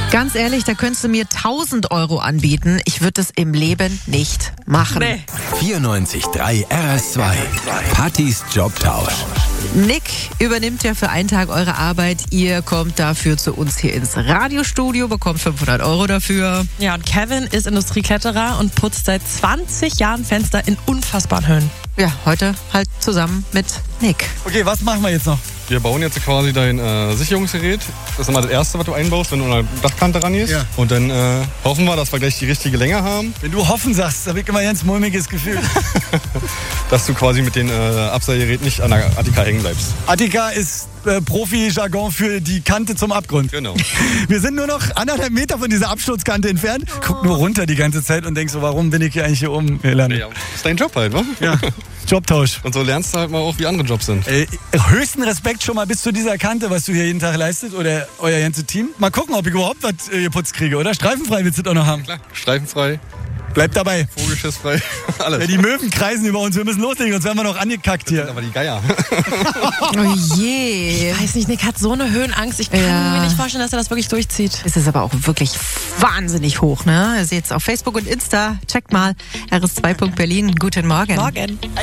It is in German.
Ganz ehrlich, da könntest du mir 1.000 Euro anbieten. Ich würde es im Leben nicht machen. Nee. 94.3 RS2. Pattys Jobtausch. Nick übernimmt ja für einen Tag eure Arbeit. Ihr kommt dafür zu uns hier ins Radiostudio, bekommt 500 Euro dafür. Ja, und Kevin ist Industriekletterer und putzt seit 20 Jahren Fenster in unfassbaren Höhen. Ja, heute halt zusammen mit Nick. Okay, was machen wir jetzt noch? Wir bauen jetzt quasi dein Sicherungsgerät. Das ist immer das Erste, was du einbaust, wenn du an der Dachkante rangehst. Ja. Und dann hoffen wir, dass wir gleich die richtige Länge haben. Wenn du hoffen sagst, habe ich immer ein ganz mulmiges Gefühl. Dass du quasi mit dem Abseilgerät nicht an der Attika hängen bleibst. Attika ist Profi-Jargon für die Kante zum Abgrund. Genau. Wir sind nur noch 1,5 Meter von dieser Absturzkante entfernt. Guck nur runter die ganze Zeit und denk so, warum bin ich hier eigentlich hier oben gelandet? Ja, ist dein Job halt, wa? Ja. Jobtausch. Und so lernst du halt mal auch, wie andere Jobs sind. Höchsten Respekt schon mal bis zu dieser Kante, was du hier jeden Tag leistet oder euer ganzes Team. Mal gucken, ob ich überhaupt was geputzt kriege, oder? Streifenfrei willst du das auch noch haben. Klar, streifenfrei, Bleibt dabei. vogelschissfrei, alles. Ja, die Möwen kreisen über uns. Wir müssen loslegen, sonst werden wir noch angekackt hier. Aber die Geier. Oh je. Ich weiß nicht, Nick hat so eine Höhenangst. Ich kann mir nicht vorstellen, dass er das wirklich durchzieht. Es ist aber auch wirklich wahnsinnig hoch, ne? Ihr seht es auf Facebook und Insta. Checkt mal. RS2.Berlin. Guten Morgen. Morgen.